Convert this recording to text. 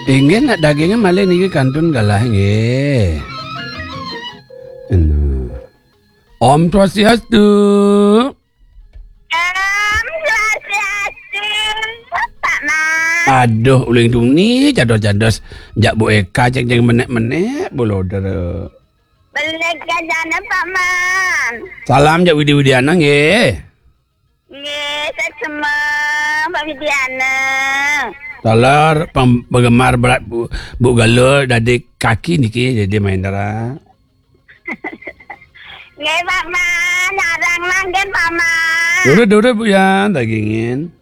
Ingin nak dagingnya malah niki kantun galah nggih. Om Swastiastu. Pak Man. Aduh, uling tuni jados-jados jak Bu Eka ceng-ceng menek-menek boloder. Belik jana Pak Man. Salam jak Widi Widiana nggih. Nggih, saya semua Pak Widiana. Talar penggemar berat Bu Galuh dadik kaki niki jadi main darah. Nggih Pak Man, nyarang nanggen Pak Man. Udah Bu ya dagingin.